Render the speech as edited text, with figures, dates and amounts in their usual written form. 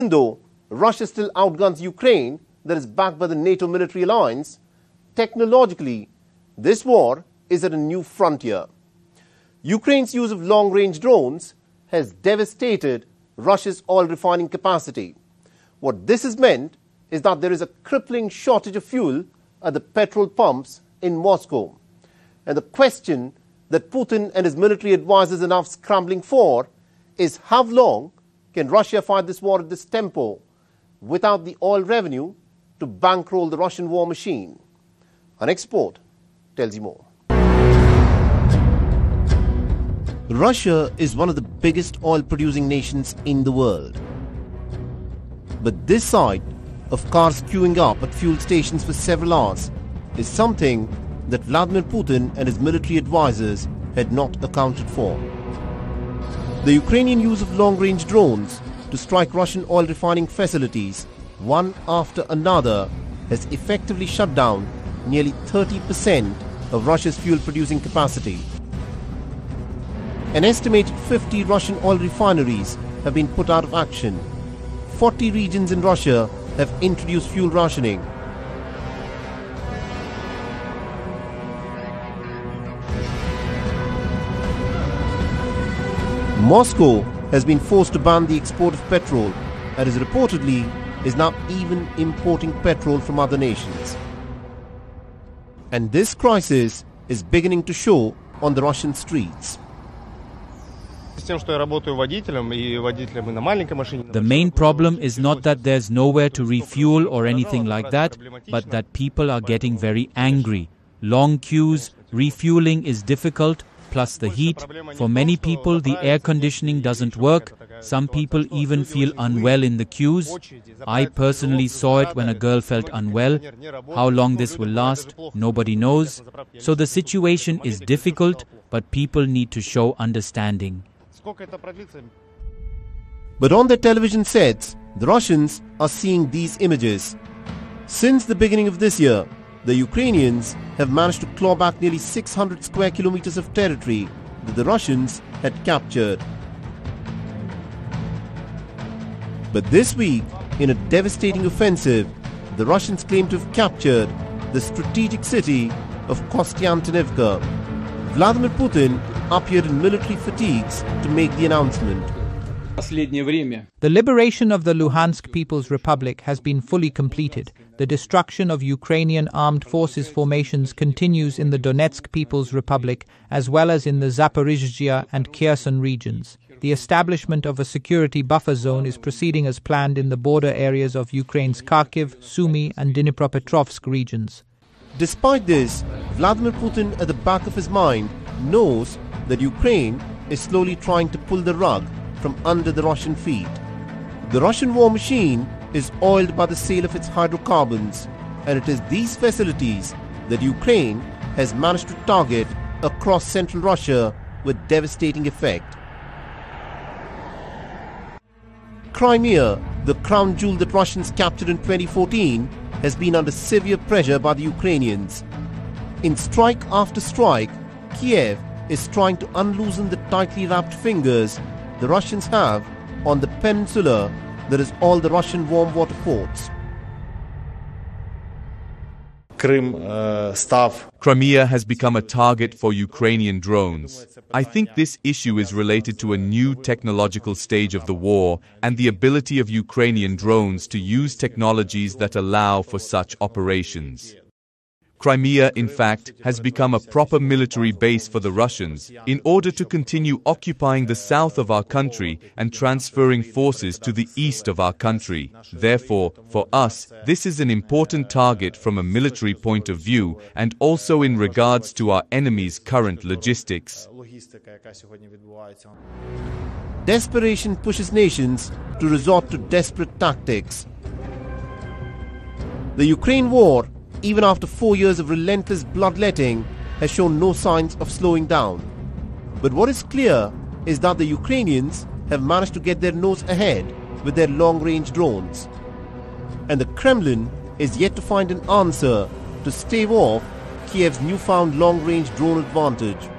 Even though Russia still outguns Ukraine, that is backed by the NATO military alliance, technologically, this war is at a new frontier. Ukraine's use of long-range drones has devastated Russia's oil refining capacity. What this has meant is that there is a crippling shortage of fuel at the petrol pumps in Moscow. And the question that Putin and his military advisors are now scrambling for is how long can Russia fight this war at this tempo without the oil revenue to bankroll the Russian war machine? Our next report tells you more. Russia is one of the biggest oil-producing nations in the world. But this sight of cars queuing up at fuel stations for several hours is something that Vladimir Putin and his military advisors had not accounted for. The Ukrainian use of long-range drones to strike Russian oil refining facilities one after another has effectively shut down nearly 30% of Russia's fuel-producing capacity. An estimated 50 Russian oil refineries have been put out of action. 40 regions in Russia have introduced fuel rationing. Moscow has been forced to ban the export of petrol and is now even importing petrol from other nations. And this crisis is beginning to show on the Russian streets. The main problem is not that there's nowhere to refuel or anything like that, but that people are getting very angry. Long queues, refueling is difficult, plus the heat. For many people, the air conditioning doesn't work. Some people even feel unwell in the queues. I personally saw it when a girl felt unwell. How long this will last, nobody knows. So the situation is difficult, but people need to show understanding. But on their television sets, the Russians are seeing these images. Since the beginning of this year, the Ukrainians have managed to claw back nearly 600 square kilometers of territory that the Russians had captured. But this week, in a devastating offensive, the Russians claim to have captured the strategic city of Kostiantynivka. Vladimir Putin appeared in military fatigues to make the announcement. The liberation of the Luhansk People's Republic has been fully completed. The destruction of Ukrainian armed forces formations continues in the Donetsk People's Republic as well as in the Zaporizhzhia and Kherson regions. The establishment of a security buffer zone is proceeding as planned in the border areas of Ukraine's Kharkiv, Sumy and Dnipropetrovsk regions. Despite this, Vladimir Putin at the back of his mind knows that Ukraine is slowly trying to pull the rug from under the Russian feet. The Russian war machine is oiled by the sale of its hydrocarbons, and it is these facilities that Ukraine has managed to target across central Russia with devastating effect. Crimea, the crown jewel that Russians captured in 2014, has been under severe pressure by the Ukrainians. In strike after strike, Kiev is trying to unloosen the tightly wrapped fingers the Russians have on the peninsula that is all the Russian warm water ports. Crimea has become a target for Ukrainian drones. I think this issue is related to a new technological stage of the war and the ability of Ukrainian drones to use technologies that allow for such operations. Crimea, in fact, has become a proper military base for the Russians in order to continue occupying the south of our country and transferring forces to the east of our country. Therefore, for us, this is an important target from a military point of view and also in regards to our enemy's current logistics. Desperation pushes nations to resort to desperate tactics. The Ukraine war, even after 4 years of relentless bloodletting, has shown no signs of slowing down. But what is clear is that the Ukrainians have managed to get their nose ahead with their long-range drones. And the Kremlin is yet to find an answer to stave off Kiev's newfound long-range drone advantage.